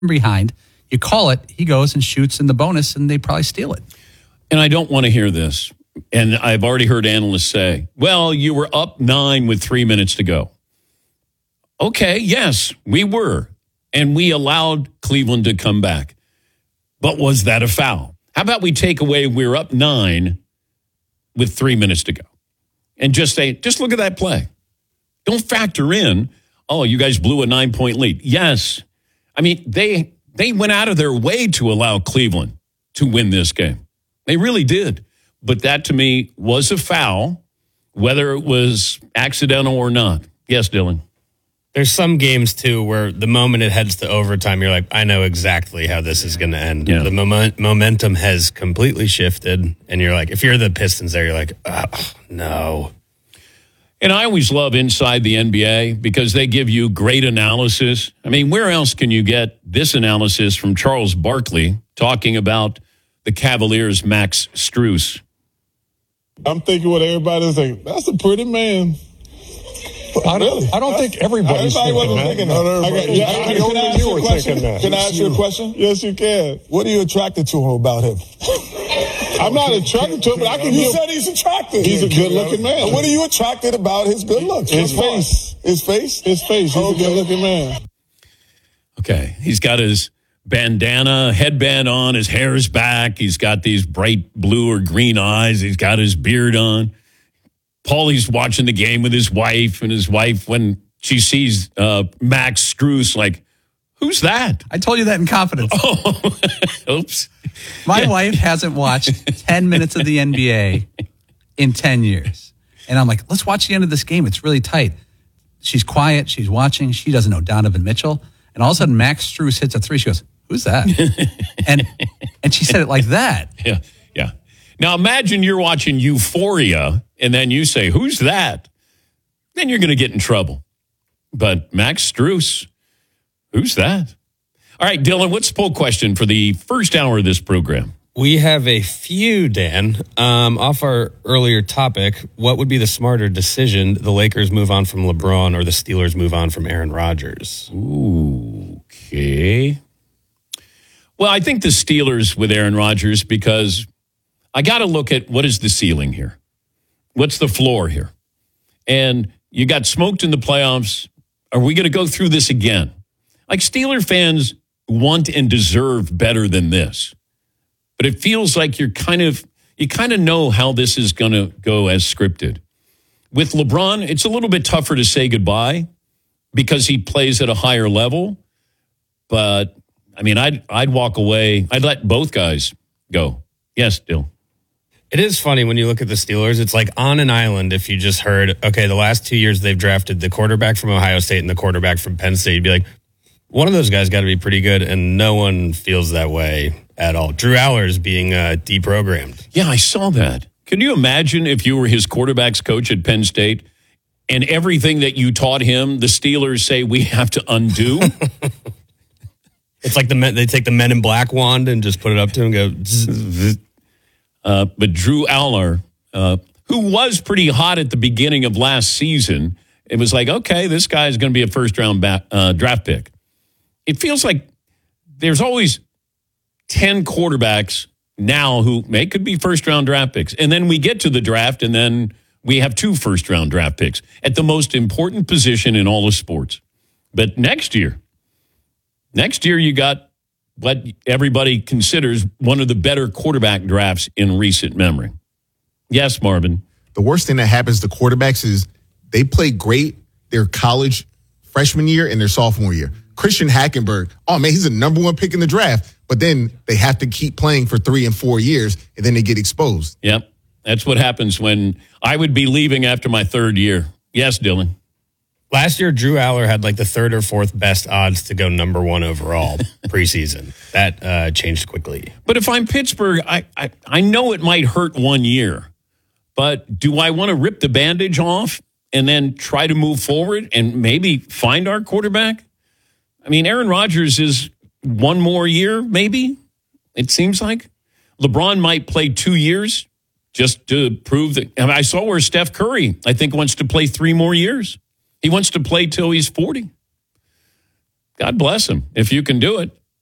behind. You call it, he goes and shoots in the bonus, and they probably steal it. And I don't want to hear this. And I've already heard analysts say, well, you were up 9 with 3 minutes to go. Okay, yes, we were. And we allowed Cleveland to come back. But was that a foul? How about we take away we're up 9 with 3 minutes to go? And just say, just look at that play. Don't factor in, oh, you guys blew a 9-point lead. Yes. I mean, they went out of their way to allow Cleveland to win this game. They really did. But that, to me, was a foul, whether it was accidental or not. Yes, Dylan. There's some games, too, where the moment it heads to overtime, you're like, I know exactly how this is going to end. Yeah. The momentum has completely shifted, and you're like, if you're the Pistons there, you're like, oh, no. And I always love Inside the NBA because they give you great analysis. I mean, where else can you get this analysis from Charles Barkley talking about the Cavaliers' Max Strus? I'm thinking what everybody's thinking. That's a pretty man. I don't think everybody's thinking that. Can I ask you a question? Yes, you can. What are you attracted to him about him? I'm not attracted to him, but I can. You said he's attractive. He's a good-looking man. What are you attracted about his good looks? His face. His face? His face. He's a good-looking man. Okay. He's got his bandana, headband on. His hair is back. He's got these bright blue or green eyes. He's got his beard on. Paulie's watching the game with his wife, and his wife, when she sees Max Strus, like, who's that? I told you that in confidence. Oh, oops. My wife hasn't watched 10 minutes of the NBA in 10 years. And I'm like, let's watch the end of this game. It's really tight. She's quiet. She's watching. She doesn't know Donovan Mitchell. And all of a sudden, Max Strus hits a 3. She goes, who's that? and she said it like that. Yeah, yeah. Now, imagine you're watching Euphoria, and then you say, who's that? Then you're going to get in trouble. But Max Strus, who's that? All right, Dylan, what's the poll question for the first hour of this program? We have a few, Dan. Off our earlier topic, what would be the smarter decision? The Lakers move on from LeBron or the Steelers move on from Aaron Rodgers? Ooh, okay. Well, I think the Steelers with Aaron Rodgers, because I got to look at what is the ceiling here. What's the floor here? And you got smoked in the playoffs. Are we going to go through this again? Like, Steeler fans want and deserve better than this. But it feels like you kind of know how this is going to go as scripted. With LeBron, it's a little bit tougher to say goodbye because he plays at a higher level. But, I mean, I'd walk away. I'd let both guys go. Yes, Dill. It is funny when you look at the Steelers. It's like on an island if you just heard, okay, the last 2 years they've drafted the quarterback from Ohio State and the quarterback from Penn State. You'd be like, one of those guys got to be pretty good, and no one feels that way at all. Drew Allers being deprogrammed. Yeah, I saw that. Can you imagine if you were his quarterback's coach at Penn State and everything that you taught him, the Steelers say we have to undo? It's like they take the Men in Black wand and just put it up to him and go zzz. But Drew Aller, who was pretty hot at the beginning of last season, it was like, okay, this guy is going to be a first-round draft pick. It feels like there's always 10 quarterbacks now who could be first-round draft picks. And then we get to the draft, and then we have 2 first-round draft picks at the most important position in all of sports. But next year you got what everybody considers one of the better quarterback drafts in recent memory. Yes, Marvin. The worst thing that happens to quarterbacks is they play great their college freshman year and their sophomore year. Christian Hackenberg, oh, man, he's the number 1 pick in the draft, but then they have to keep playing for 3 and 4 years, and then they get exposed. Yep, that's what happens when I would be leaving after my 3rd year. Yes, Dylan. Last year, Drew Aller had like the 3rd or 4th best odds to go number 1 overall preseason. That changed quickly. But if I'm Pittsburgh, I know it might hurt 1 year, but do I want to rip the bandage off and then try to move forward and maybe find our quarterback? I mean, Aaron Rodgers is 1 more year, maybe, it seems like. LeBron might play 2 years just to prove that. I mean, I saw where Steph Curry, I think, wants to play 3 more years. He wants to play till he's 40. God bless him if you can do it.